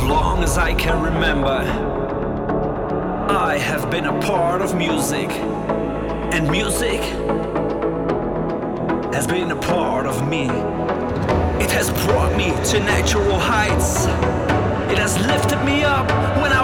long as I can remember, I have been a part of music, and music has been a part of me. It has brought me to natural heights. It has lifted me up when